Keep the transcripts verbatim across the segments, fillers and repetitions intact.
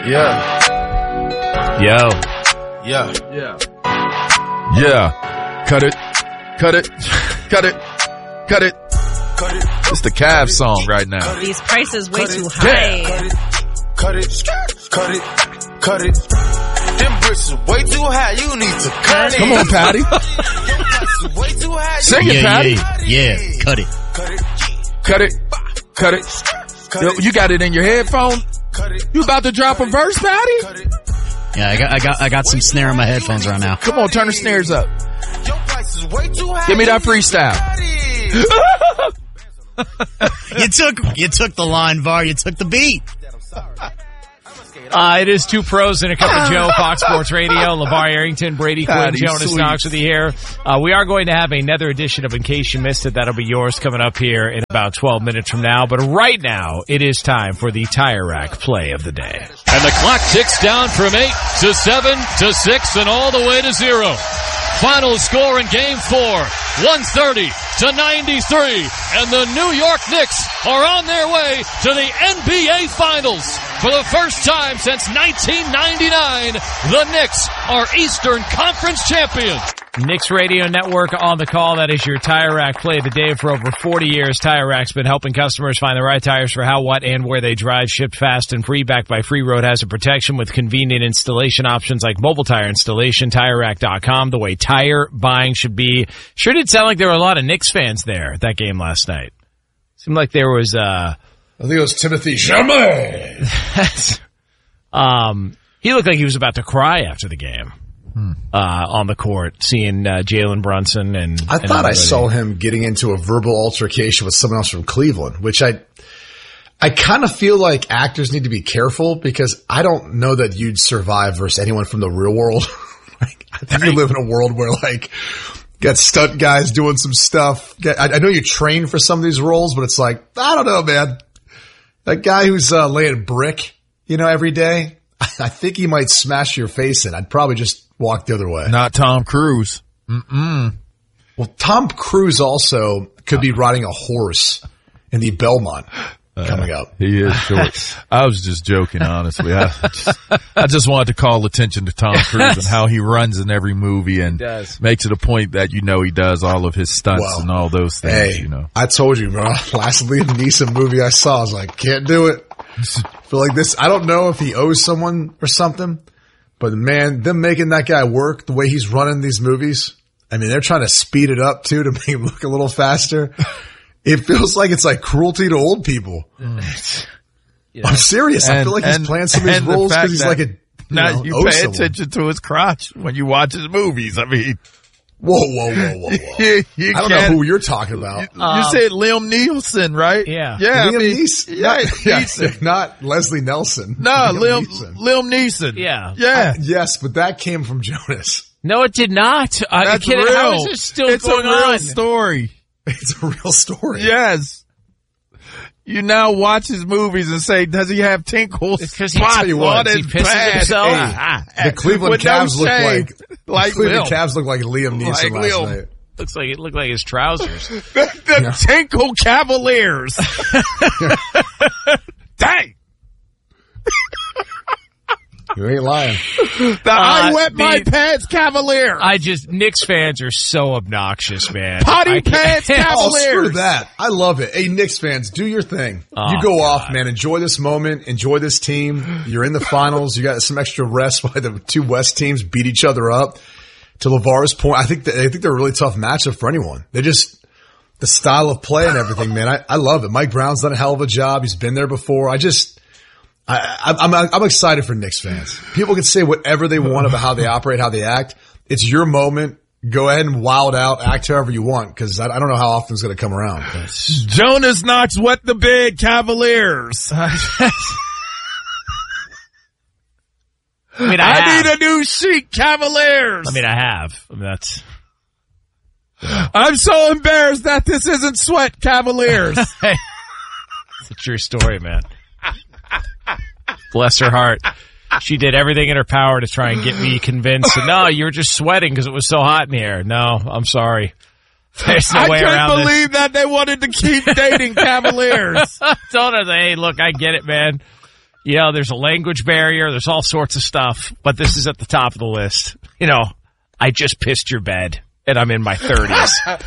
Yeah. Yo. Yeah. Yeah. Yeah. Cut it. Cut it. Cut it. Cut it. Cut it. It's the Cavs song right now. These prices way Cut it. too high. Cut it. Cut it. Cut it. Cut it. Them bricks are way too high. You need to cut it. Come on, Patty. Way too high. Sing it, Yeah, Patty. yeah, yeah. Cut it. Cut it. Cut it. Cut it. Cut Yo, it. you got it in your headphone? Cut it. You about to drop a verse, Patty? Cut it. Yeah, I got, I got, I got some snare in my headphones right now. Come on, turn the snares up. Your price is way too high. Give me that freestyle. You took, you took the line, Var. You took the beat. Uh, it is two pros and a cup of Joe, Fox Sports Radio. LeVar Arrington, Brady Quinn, Patty, Jonas sweet. Knox with you here. Uh, we are going to have another edition of In Case You Missed It. That'll be yours coming up here in about twelve minutes from now. But right now, it is time for the Tire Rack play of the day. And the clock ticks down from eight to seven to six and all the way to zero. Final score in game four, one thirty to ninety-three. And the New York Knicks are on their way to the N B A Finals. For the first time since nineteen ninety-nine, the Knicks are Eastern Conference champions. Knicks Radio Network on the call. That is your Tire Rack play of the day. For over forty years, Tire Rack's been helping customers find the right tires for how, what, and where they drive. Shipped fast and free, backed by free road hazard protection with convenient installation options like mobile tire installation. Tire Rack dot com, the way tire buying should be. Sure did sound like there were a lot of Knicks fans there at that game last night. Seemed like there was, uh... I think it was Timothy Chalamet. um, he looked like he was about to cry after the game. Uh, on the court, seeing uh, Jalen Brunson and I and thought I everybody. saw him getting into a verbal altercation with someone else from Cleveland, which I, I kind of feel like actors need to be careful because I don't know that you'd survive versus anyone from the real world. Like, I think you live in a world where like, got stunt guys doing some stuff. Get, I, I know you train for some of these roles, but it's like, I don't know, man. That guy who's uh, laying brick, you know, every day, I think he might smash your face in. I'd probably just walk the other way. Not Tom Cruise. Mm-mm. Well, Tom Cruise also could be riding a horse in the Belmont coming up. He is short. I was just joking, honestly. I just, I just wanted to call attention to Tom Cruise and how he runs in every movie and does. makes it a point that you know he does all of his stunts Well, and all those things. Hey, you know, I told you, bro. Last Liam Neeson movie I saw, I was like, can't do it. Feel like this. I don't know if he owes someone or something, but man, them making that guy work the way he's running these movies. I mean, they're trying to speed it up too to make him look a little faster. It feels like it's like cruelty to old people. Mm. I'm serious. I And- feel like he's and- playing some of these and the roles fact because he's that like a, you now know, you owes pay someone. attention to his crotch when you watch his movies. I mean, Whoa, whoa, whow, whoa, whoa. you, you I don't know can't- who you're talking about. You said Liam Neeson, right? Yeah. Yeah. Liam I mean, Neeson. Yeah, Not, yeah, Neeson. not Leslie Nelson. No, Liam, Neeson. Liam Neeson. Yeah. Yeah. I- yes, but that came from Jonas. No, it did not. Are you That's kidding? real. How is this still it's going a real on? story. It's a real story. Yes. You now watch his movies and say, does he have tinkles? It's 'cause he- spots tell you what, on he his pisses pad? himself. Hey, The Cleveland with no Cavs look shame. like, like the Cleveland Liam. Cavs look like Liam Neeson Like last Liam. night. Looks like it looked like his trousers. The, the Tinkle Cavaliers. Dang. You ain't lying. The I Uh, wet my the- pants Cavalier. I just Knicks fans are so obnoxious, man. Potty I can't- pants Oh, Cavaliers. screw that. I love it. Hey, Knicks fans, do your thing. Oh, you go God. off, man. Enjoy this moment. Enjoy this team. You're in the finals. You got some extra rest while the two West teams beat each other up. To LeVar's point, I think that, I think they're a really tough matchup for anyone. They just, the style of play and everything, man. I, I love it. Mike Brown's done a hell of a job. He's been there before. I just, I, I'm, I'm excited for Knicks fans. People can say whatever they want about how they operate, how they act. It's your moment. Go ahead and wild out, act however you want, because I, I don't know how often it's going to come around. Jonas Knox wet the bed Cavaliers. I mean, I, I have. need a new sheet Cavaliers. I mean, I have. I mean, that's. I'm so embarrassed that this isn't sweat Cavaliers. It's a true story, man. Bless her heart. She did everything in her power to try and get me convinced. And, no, you were just sweating because it was so hot in here. No, I'm sorry. There's no I way can't around believe that they wanted to keep dating Cavaliers. this. Told her, hey, look, I get it, man. You know, there's a language barrier. There's all sorts of stuff. But this is at the top of the list. You know, I just pissed your bed, and I'm in my thirties. I'm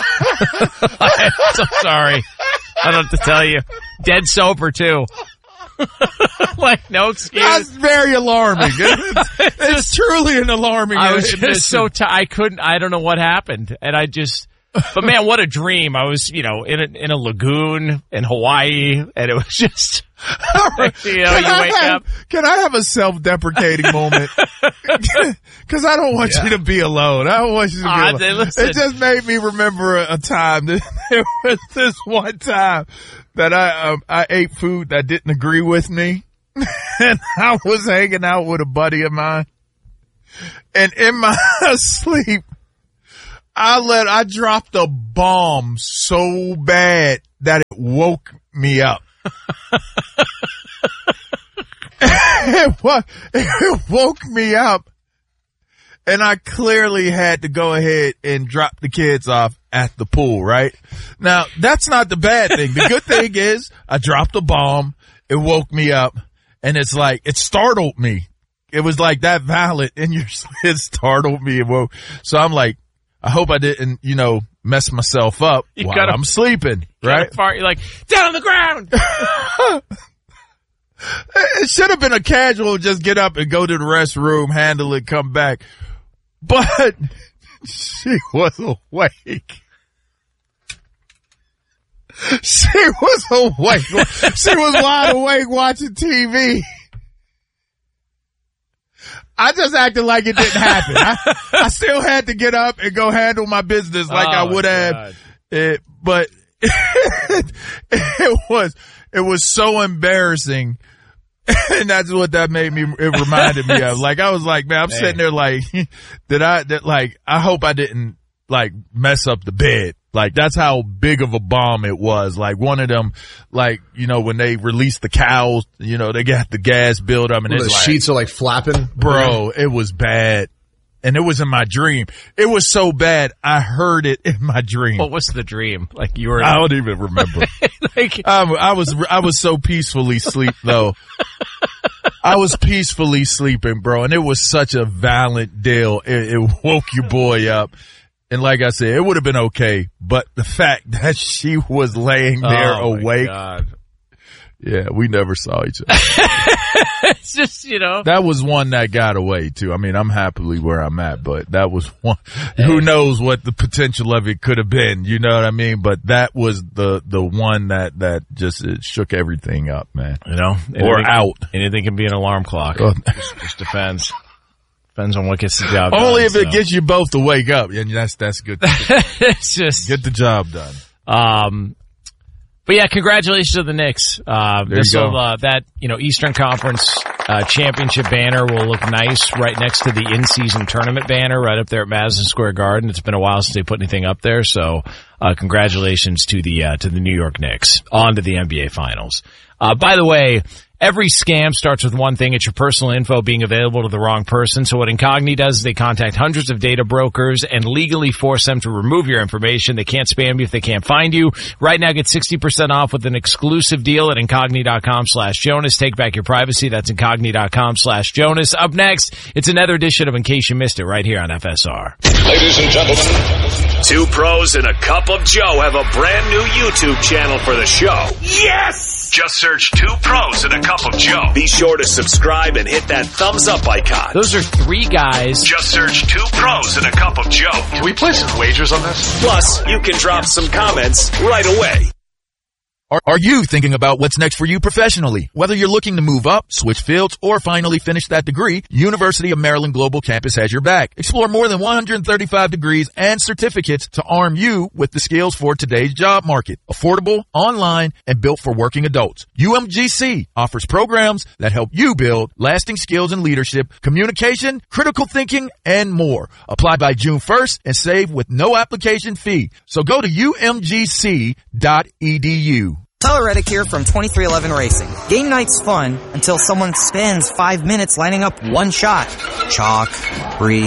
so sorry. I don't have to tell you. Dead sober, too. Like, no excuse. That's very alarming. It's, it's truly an alarming I was admission. just so tired. I couldn't, I don't know what happened. And I just, but man, what a dream. I was, you know, in a, in a lagoon in Hawaii, and it was just, you know, can you I wake have, up. Can I have a self-deprecating moment? Because I don't want yeah. you to be alone. I don't want you to be uh, alone. They, listen. It just made me remember a, a time. That there was this one time that I um, I ate food that didn't agree with me, and I was hanging out with a buddy of mine, and in my sleep, I let I dropped a bomb so bad that it woke me up. it, wo- it woke me up, and I clearly had to go ahead and drop the kids off at the pool, right? Now, that's not the bad thing. The good thing is I dropped a bomb, it woke me up, and it's like, it startled me. It was like that valid, and it startled me. It woke. So I'm like, I hope I didn't, you know, mess myself up you while gotta, I'm sleeping, right? Fart, you're like, down on the ground! It should have been a casual, just get up and go to the restroom, handle it, come back. But she was awake. She was awake. She was wide awake watching T V. I just acted like it didn't happen. I, I still had to get up and go handle my business like oh I would have. It, but it, it was, it was so embarrassing. And that's what that made me, it reminded me of. Like, I was like, man, I'm hey. sitting there like, did I, that like, I hope I didn't like mess up the bed. Like, that's how big of a bomb it was. Like, one of them, like, you know, when they release the cows, you know, they got the gas build up and well, it's the like, sheets are like flapping. Bro, it was bad. And it was in my dream. It was so bad, I heard it in my dream. What was the dream? Like, you were... I don't even remember. like, I, I was, I was so peacefully asleep, though. I was peacefully sleeping, bro, and it was such a violent deal. It, it woke your boy up. And like I said, it would have been okay, but the fact that she was laying there oh awake. God. Yeah, we never saw each other. It's just, you know. That was one that got away, too. I mean, I'm happily where I'm at, but that was one. Who knows what the potential of it could have been, you know what I mean? But that was the, the one that, that just it shook everything up, man. You know? Anything, or out. Anything can be an alarm clock. Oh. Just, just depends. Depends on what gets the job done. Only if so. it gets you both to wake up, and that's, that's good. It's just. Get the job done. Um, But yeah, congratulations to the Knicks. Uh, there this you go. will, uh, that, you know, Eastern Conference, uh, championship banner will look nice right next to the in-season tournament banner right up there at Madison Square Garden. It's been a while since they put anything up there. So, uh, congratulations to the, uh, to the New York Knicks on to the N B A Finals. Uh, by the way, every scam starts with one thing. It's your personal info being available to the wrong person. So what Incogni does is they contact hundreds of data brokers and legally force them to remove your information. They can't spam you if they can't find you. Right now, get sixty percent off with an exclusive deal at Incogni.com slash Jonas. Take back your privacy. That's Incogni.com slash Jonas. Up next, it's another edition of In Case You Missed It right here on F S R. Ladies and gentlemen, two pros and a cup of Joe have a brand new YouTube channel for the show. Yes! Just search Two Pros and a Cup of Joe. Be sure to subscribe and hit that thumbs up icon. Those are three guys. Just search Two Pros and a Cup of Joe. Can we play some wagers on this? Plus, you can drop some comments right away. Are, are you thinking about what's next for you professionally? Whether you're looking to move up, switch fields, or finally finish that degree, University of Maryland Global Campus has your back. Explore more than one hundred thirty-five degrees and certificates to arm you with the skills for today's job market. Affordable, online, and built for working adults. U M G C offers programs that help you build lasting skills in leadership, communication, critical thinking, and more. Apply by June first and save with no application fee. So go to U M G C dot E D U. Tyler Reddick here from twenty-three eleven Racing. Game night's fun until someone spends five minutes lining up one shot. Chalk, breathe,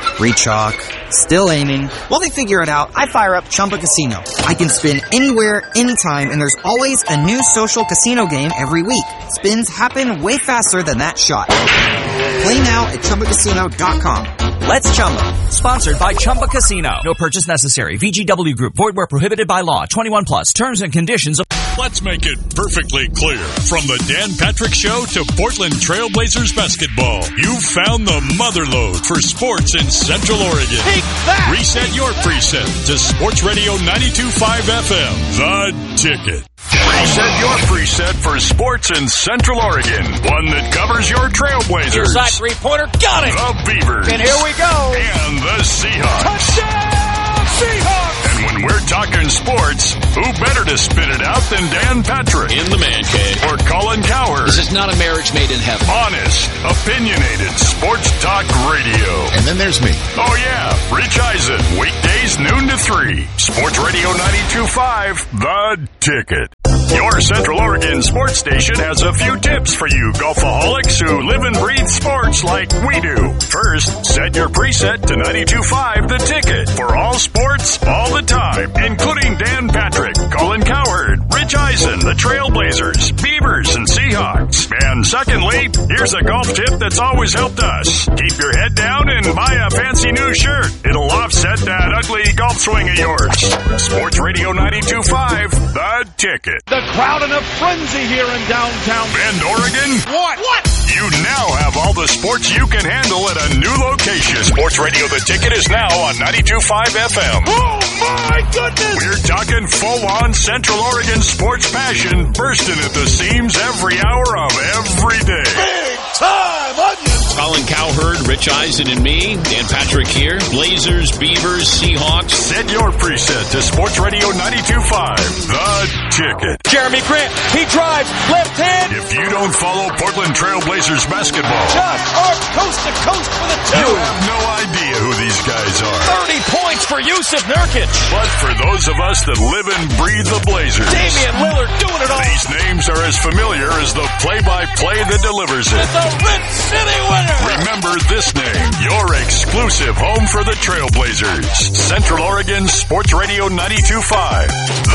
Rechalk. Still aiming. While they figure it out, I fire up Chumba Casino. I can spin anywhere, anytime, and there's always a new social casino game every week. Spins happen way faster than that shot. Play now at Chumba Casino dot com. Let's Chumba. Sponsored by Chumba Casino. No purchase necessary. V G W Group. Void where prohibited by law. twenty-one plus. Terms and conditions. Let's make it perfectly clear. From the Dan Patrick Show to Portland Trailblazers basketball, you've found the motherlode for sports in Central Oregon. Take that! Reset your preset to Sports Radio ninety-two point five F M. The Ticket. Reset your preset for sports in Central Oregon. One that covers your Trailblazers. Inside three-pointer. Got it! The Beavers. And here we go. And the Seahawks. Touchdown, Seahawks! And when we're talking sports, who better to spit it out than Dan Patrick? In the man cave. Or Colin Cowherd. This is not a marriage made in heaven. Honest, opinionated sports talk radio. And then there's me. Oh yeah, Rich Eisen. Weekdays noon to three. Sports Radio ninety-two point five. The Ticket. Your Central Oregon sports station has a few tips for you golfaholics who live and breathe sports like we do. First, set your preset to ninety-two point five The Ticket for all sports, all the time, including Dan Patrick, Colin Cowherd, Rich Eisen, the Trailblazers, Beavers, and Seahawks. And secondly, here's a golf tip that's always helped us. Keep your head down and buy a fancy new shirt. It'll offset that ugly golf swing of yours. Sports Radio ninety-two point five The Ticket. The crowd in a frenzy here in downtown Bend, Oregon. What? What? You now have all the sports you can handle at a new location. Sports Radio The Ticket is now on ninety-two point five F M. Oh my goodness! We're talking full-on Central Oregon sports passion bursting at the seams every hour of every day. Big time onions! Colin Cowherd, Rich Eisen, and me, Dan Patrick here. Blazers, Beavers, Seahawks. Set your preset to Sports Radio ninety-two point five The Ticket. Jeremy Grant, he drives, left hand. If you don't follow Portland Trailblazers basketball, Josh Hart, coast to coast for the two. You have no idea who these guys are. thirty points for Yusuf Nurkic. But for those of us that live and breathe the Blazers, Damian Lillard doing it all. These names are as familiar as the play-by-play that delivers it. It's a Rip City winner. Remember this name, your exclusive home for the Trailblazers. Central Oregon Sports Radio ninety-two point five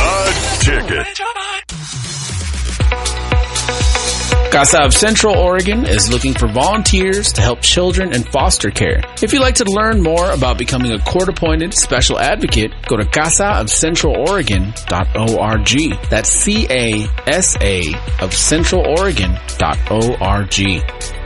The Ticket. CASA of Central Oregon is looking for volunteers to help children in foster care. If you'd like to learn more about becoming a court-appointed special advocate, go to casa of central oregon dot org. That's C A S A of central oregon dot org.